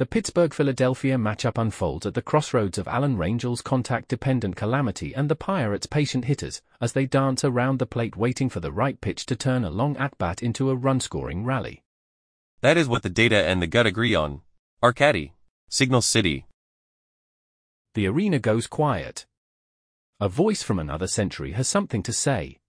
The Pittsburgh-Philadelphia matchup unfolds at the crossroads of Allen Rangel's contact-dependent calamity and the Pirates' patient hitters, as they dance around the plate waiting for the right pitch to turn a long at-bat into a run-scoring rally. That is what the data and the gut agree on. Arcady, Signal City. The arena goes quiet. A voice from another century has something to say.